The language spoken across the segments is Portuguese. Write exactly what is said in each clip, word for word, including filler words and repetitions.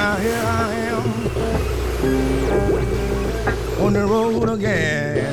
now here I am on the road again.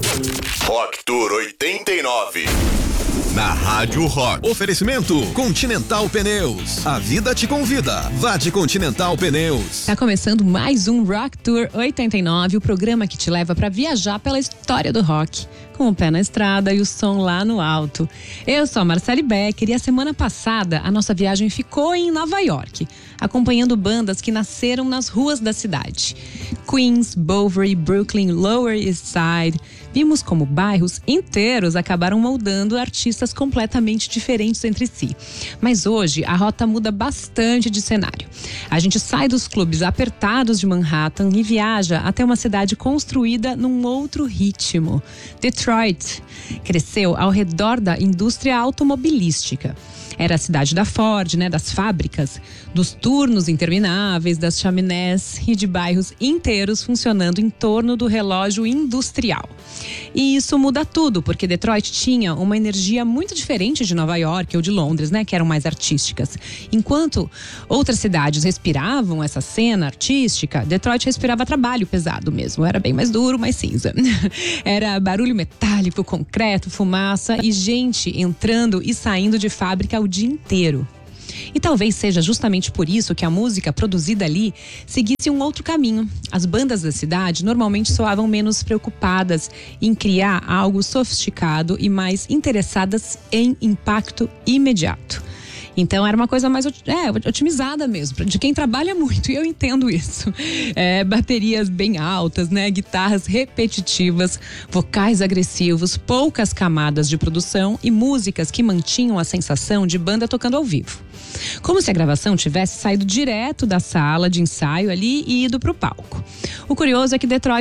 Rock Tour oitenta e nove. Na Rádio Rock. Oferecimento Continental Pneus. A vida te convida. Vá de Continental Pneus. Tá começando mais um Rock Tour oitenta e nove, o programa que te leva para viajar pela história do rock, com o pé na estrada e o som lá no alto. Eu sou a Marcele Becker e a semana passada a nossa viagem ficou em Nova York, acompanhando bandas que nasceram nas ruas da cidade. Queens, Bowery, Brooklyn, Lower East Side. Vimos como bairros inteiros acabaram moldando artistas completamente diferentes entre si. Mas hoje a rota muda bastante de cenário. A gente sai dos clubes apertados de Manhattan e viaja até uma cidade construída num outro ritmo. Detroit cresceu ao redor da indústria automobilística. Era a cidade da Ford, né, das fábricas, dos turnos intermináveis, das chaminés e de bairros inteiros funcionando em torno do relógio industrial. E isso muda tudo, porque Detroit tinha uma energia muito diferente de Nova York ou de Londres, né, que eram mais artísticas. Enquanto outras cidades respiravam essa cena artística, Detroit respirava trabalho pesado mesmo. Era bem mais duro, mais cinza. Era barulho metálico, concreto, fumaça e gente entrando e saindo de fábrica o dia inteiro. E talvez seja justamente por isso que a música produzida ali seguisse um outro caminho. As bandas da cidade normalmente soavam menos preocupadas em criar algo sofisticado e mais interessadas em impacto imediato. Então era uma coisa mais é, otimizada mesmo, de quem trabalha muito, e eu entendo isso. É, baterias bem altas, né? Guitarras repetitivas, vocais agressivos, poucas camadas de produção e músicas que mantinham a sensação de banda tocando ao vivo. Como se a gravação tivesse saído direto da sala de ensaio ali e ido pro palco. O curioso é que Detroit